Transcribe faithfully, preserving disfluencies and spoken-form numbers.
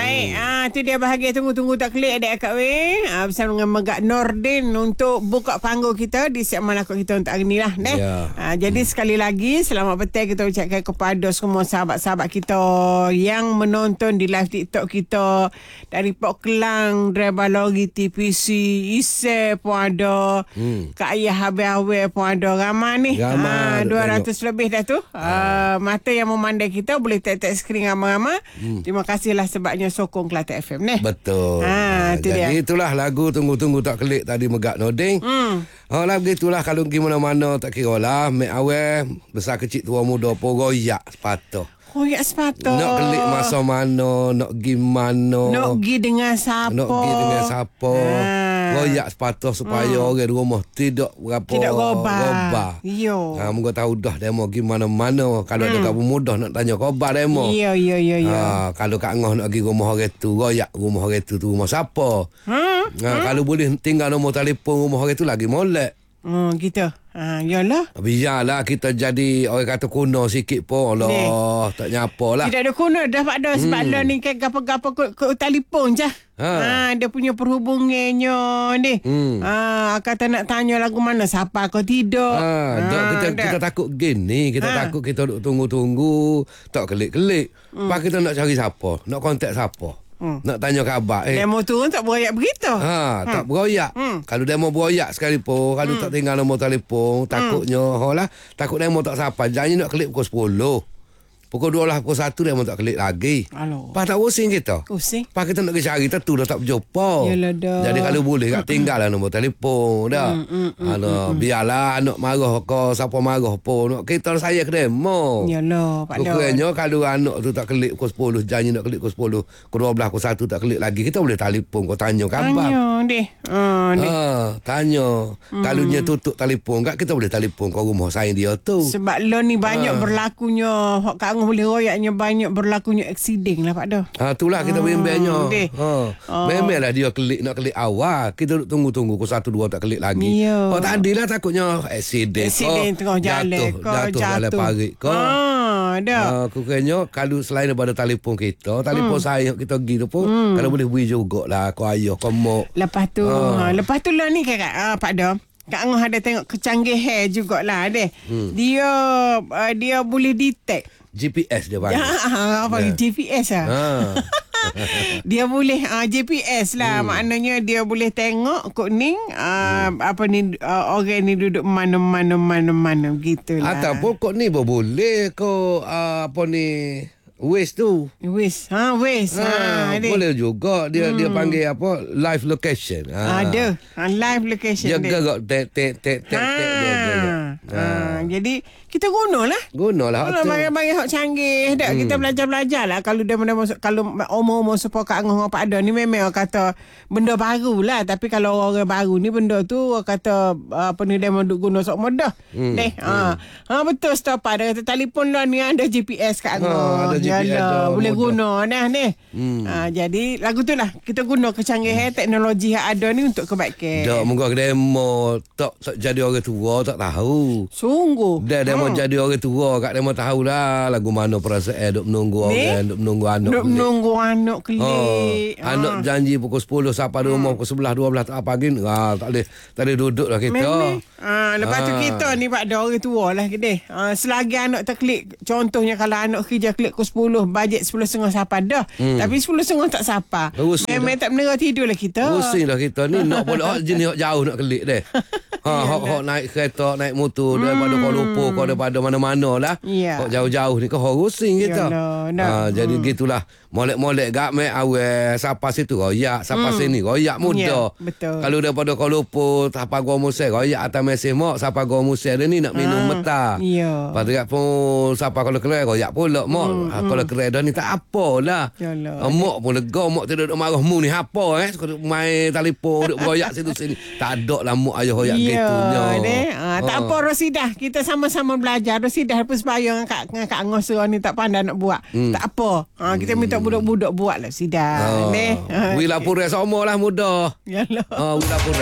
Baik, hmm. ah tu dia bahagia tunggu-tunggu tak klik adik akak weh. Ah bersama dengan Megak Nordin untuk buka panggung kita di segmen akak kita untuk hari ni lah, neh. Yeah. Ah jadi hmm. sekali lagi selamat petang kita ucapkan kepada semua sahabat-sahabat kita yang menonton di live TikTok kita dari Port Kelang, driver lori T P C, Ise pun ada, hmm. Kak Ayah Habis-Habis pun ada, ramai ni. Ah dua ratus lebih dah tu. Ah. Ah, mata yang memandai kita boleh tap-tap skrin ramai-ramai. Hmm. Terima kasihlah sebabnya sokong Kelantan F M ni. Betul. Ha, tu jadi dia. Itulah lagu tunggu-tunggu tak kelik tadi Megak Nordin. Hmm. Oh lah begitulah kalau pergi mana-mana tak kira lah. Mek awal besar kecil tua muda pun royak sepatah. Royak sepatah. Nak kelik masa mana, nak pergi mana. Nak pergi dengan siapa. Nak pergi dengan siapa. Ha. Royak sepatah supaya hmm. orang di rumah tidak berapa tidak gobar. Yo. Ha, moga tahu dah demo pergi mana-mana. Kalau hmm. ada kamu mudah nak tanya khabar demo. Ya ya ya ya. Ha, kalau Kak Ngoh nak pergi rumah orang tu, royak rumah orang tu tu rumah siapa. Hmm. Ha, hmm. Kalau boleh tinggal nombor telefon rumah orang tu lagi molek. Hmm, gitu. Ha, yalah. Biarlah kita jadi orang kata kuno sikit pun. Allah, ne. Tak nyapa lah. Tidak ada kuno dah Pak Dah. Sebab hmm. lah ni kan gapa-gapa ke, ke telefon je. Ha. ha. Dia punya perhubungannya ni. Hmm. Ha, kata nak tanya lagu mana, siapa kau tidak. Ha, ha, kita, kita takut gini. Kita ha. takut kita duk tunggu-tunggu. Tak kelik-kelik. Hmm. Lepas kita nak cari siapa. Nak kontak siapa. Hmm. Nak tanya khabar. Eh. Demo tu tak beroyak begitu. Ha, hmm. tak beroyak. Hmm. Kalau demo beroyak sekalipun, kalau hmm. tak tinggal nombor telefon, takutnya hmm. oh lah, takut demo tak sapa. Jangan nak klik pukul sepuluh. Pukul dua belas, pukul satu demo tak klik lagi. Aloh. Pas tak pusing kita. Pusing. Pas kita nak cari tentu dah tak berjumpa. Yalah dah. Jadi kalau boleh kat tinggallah nombor telefon dah. Mm, mm, mm, Alah, mm, biarlah anak marah ke siapa marah pun. Kita saya ke demo. Yalah, Pak Dah. Rupanya kalau anak tu tak klik pukul sepuluh, janji nak klik pukul sepuluh, pukul dua belas, pukul satu tak klik lagi. Kita boleh telefon kau tanya khabar. Tanya deh. Ha, deh. Ha, tanya. Mm. Kalau dia tutup telefon kat kita boleh telefon kau rumah saya dia tu. Sebab lo ni banyak ha. berlakunya, Kak Angah boleh royaknya banyak berlakunya aksiden lah Pak Dah. Ha, itulah kita bimbangnya. Ha. Ha. Memanglah dia klik nak klik awal. Kita tunggu-tunggu pukul satu dua tak klik lagi. Ya. Oh tadilah takutnya aksiden. Aksiden tengah jalan jatuh, kau jatuh, jatuh jalan parit kau. Ha, dah. Ha, aku kena kalau selain daripada telefon kita, telefon hmm. saya kita pergi tu pun hmm. kalau boleh beri jugalah kau ayah kau mak. Lepas tu, ha. Ha, lepas tu lah ni kakak, ha, Pak Dah. Kak Angah ada tengok kecanggihan jugalah deh. Hmm. Dia uh, dia boleh detect G P S dia panggil. Ya, apa yeah. G P S ah. Ha. Dia boleh uh, G P S lah. Hmm. Maknanya dia boleh tengok kok ni uh, hmm. apa ni uh, orang ni duduk mana-mana mana-mana gitulah. Ataupun kok ni boleh kok uh, apa ni Waze tu. Waze. Ha, Waze. Ha, ha boleh juga dia hmm. dia panggil apa? Live location. Ha. Ada. Ha, live location dia. Dia gerak tek tek tek tek tek dia. Ha. Jadi kita gunalah. Gunalah. Kalau bagi-bagi hak canggih dak hmm. kita belajar-belajar lah kalau dia benda kalau umur-umur sepuluh Kak Angah Pak Dah ni memang kata benda baru lah, tapi kalau orang baru ni benda tu kata apa ni dia duk guna sok mudah. Hmm. Deh. Ha. Ha betul stop ada kata telefon lah ni ada G P S Kak Angah. Ha, Yalah, boleh guna nah ni. Hmm. Ha, jadi lagu tu lah kita guna kecanggihan hmm. teknologi yang ada ni untuk kebaikan. Tak moga demo tak tak jadi orang tua tak tahu. Sungguh. Dah demo hmm. jadi orang tua kat demo tahulah lagu mana perasaan duk menunggu orang, duk menunggu anak. Duk menunggu anak kelik. Ha. Ha. Anak janji pukul sepuluh sampai hmm. rumah pukul sebelas dua belas tak pagi. Ha, tak boleh tak boleh duduk lah kita. Ha, lepas ha. tu kita ni Pak Dah orang tua lah kita. Ha, selagi anak terklik, contohnya kalau anak kerja klik ke sepuluh, bajet sepuluh setengah sapa dah. Hmm. Tapi sepuluh setengah tak sapa. Memang tak menera tidur lah kita. Pusing lah kita ni. Nak boleh hak jenis hak jauh nak kelik deh. Ha, hak hak naik kereta, naik motor hmm. daripada Kuala Lumpur, kau daripada mana-mana lah. Yeah. Hak jauh-jauh ni kau pusing kita. Ha, jadi hmm. gitulah. Molek-molek gak mek awal siapa situ royak, siapa hmm. sini royak muda. Yeah, betul. Kalau daripada Kuala Lumpur, siapa gua musai royak atas mesin mak, siapa gua musai dia ni nak minum ha. meta. Ya. Lepas tu pun siapa kalau kerai royak pula mak. Hmm. Ha, kalau kerai dah ni tak apalah. Yalah. Mak pun lega, mak tidak duk marah mu ni apa eh. Suka main telefon duk royak situ sini. Tak ada lah mak ayah royak ya, gitunya. Ha, tak ha. apa Rosidah, kita sama-sama belajar. Rosidah pun sebaya dengan Kak dengan Kak Angah Surah ni tak pandai nak buat. Hmm. Tak apa. Ha, kita minta budak-budak buat lah Rosidah. Ha. Neh. Ha. Wila pura sama lah muda. Yalah. Ha, wila pura.